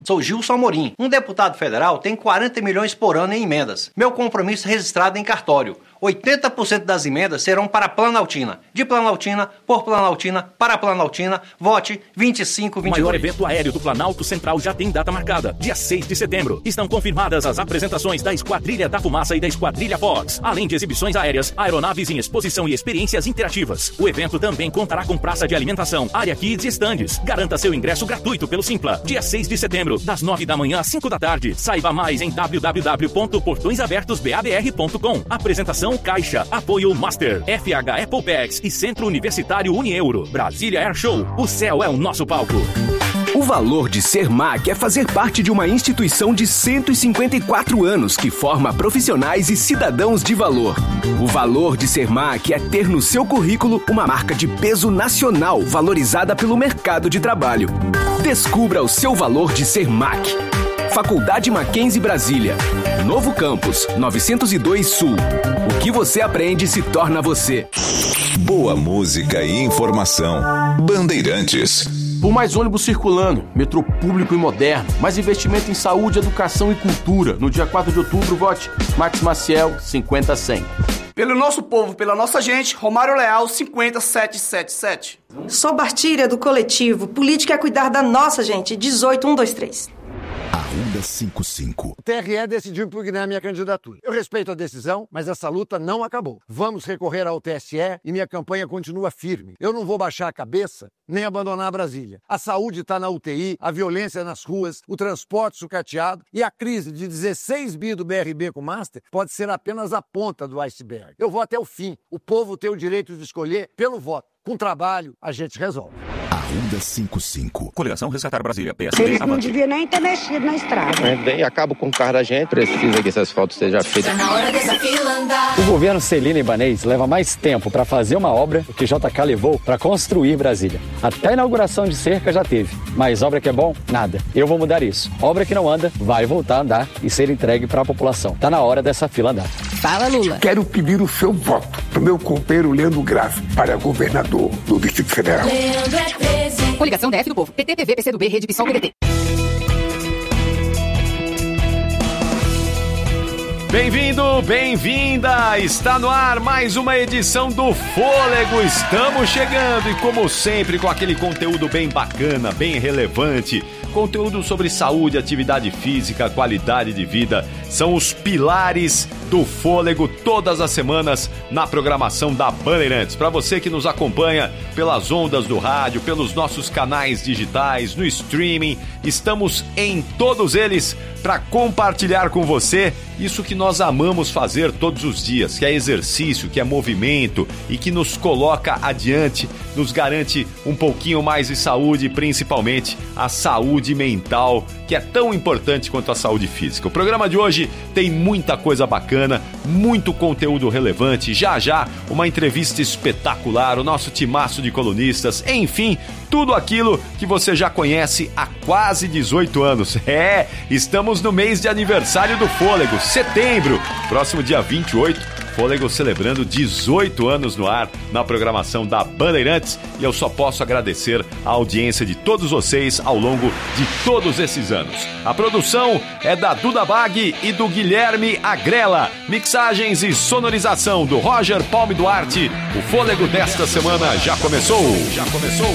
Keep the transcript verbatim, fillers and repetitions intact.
Sou Gilson Amorim. Um deputado federal tem quarenta milhões por ano em emendas. Meu compromisso é registrado em cartório. oitenta por cento das emendas serão para Planaltina. De Planaltina, por Planaltina, para Planaltina. Vote vinte e cinco vinte e dois. O maior evento aéreo do Planalto Central já tem data marcada. Dia seis de setembro. Estão confirmadas as apresentações da Esquadrilha da Fumaça e da Esquadrilha Fox. Além de exibições aéreas, aeronaves em exposição e experiências interativas. O evento também contará com praça de alimentação, área kids e estandes. Garanta seu ingresso gratuito pelo Simpla. Dia seis de setembro, das nove da manhã às cinco da tarde. Saiba mais em w w w ponto portões abertos b a b r ponto com. Apresentação Caixa, apoio Master, F H Apple Packs e Centro Universitário Unieuro. Brasília Air Show, o céu é o nosso palco. O valor de ser M A C é fazer parte de uma instituição de cento e cinquenta e quatro anos que forma profissionais e cidadãos de valor. O valor de ser M A C é ter no seu currículo uma marca de peso nacional valorizada pelo mercado de trabalho. Descubra o seu valor de ser M A C. Faculdade Mackenzie Brasília. Novo Campus, novecentos e dois Sul. O que você aprende se torna você. Boa música e informação. Bandeirantes. Por mais ônibus circulando, metrô público e moderno, mais investimento em saúde, educação e cultura. No dia quatro de outubro, vote Max Maciel, cinquenta cem. Pelo nosso povo, pela nossa gente, Romário Leal, cinquenta setecentos e setenta e sete. Sou Bartilha do coletivo Política é Cuidar da Nossa Gente, dezoito mil cento e vinte e três. Arruda cinquenta e cinco. O T R E decidiu impugnar minha candidatura. Eu respeito a decisão, mas essa luta não acabou. Vamos recorrer ao T S E e minha campanha continua firme. Eu não vou baixar a cabeça nem abandonar Brasília. A saúde está na U T I, a violência nas ruas, o transporte sucateado e a crise de dezesseis bi do B R B com Master pode ser apenas a ponta do iceberg. Eu vou até o fim. O povo tem o direito de escolher pelo voto. Com trabalho, a gente resolve. Arruda cinquenta e cinco. Coligação Resgatar Brasília. P S D. Eles não deviam nem ter mexido na estrada. É, vem, acaba com o carro da gente. Precisa que esse asfalto seja feito. O governo Celina Ibanez leva mais tempo para fazer uma obra do que J K levou para construir Brasília. Até a inauguração de cerca já teve. Mas obra que é bom, nada. Eu vou mudar isso. Obra que não anda, vai voltar a andar e ser entregue para a população. Tá na hora dessa fila andar. Fala, Lula. Quero pedir o seu voto pro meu companheiro Leandro Grave para governador do Distrito Federal. Leandro é treze. Coligação D F do Povo. P T, P V, P C do B, Rede P SOL, P D T. Bem-vindo, bem-vinda! Está no ar mais uma edição do Fôlego. Estamos chegando e, como sempre, com aquele conteúdo bem bacana, bem relevante. Conteúdo sobre saúde, atividade física, qualidade de vida. São os pilares do Fôlego todas as semanas na programação da Bandeirantes. Para você que nos acompanha pelas ondas do rádio, pelos nossos canais digitais, no streaming, estamos em todos eles para compartilhar com você isso que nós amamos fazer todos os dias, que é exercício, que é movimento e que nos coloca adiante, nos garante um pouquinho mais de saúde, principalmente a saúde mental, que é tão importante quanto a saúde física. O programa de hoje tem muita coisa bacana, muito conteúdo relevante, já já uma entrevista espetacular, o nosso timaço de colunistas, enfim, tudo aquilo que você já conhece há quase dezoito anos. É, estamos no mês de aniversário do Fôlego, setembro, próximo dia vinte e oito, Fôlego celebrando dezoito anos no ar na programação da Bandeirantes, e eu só posso agradecer a audiência de todos vocês ao longo de todos esses anos. A produção é da Duda Bag e do Guilherme Agrela, mixagens e sonorização do Roger Palme Duarte. O Fôlego desta semana já começou! Já começou!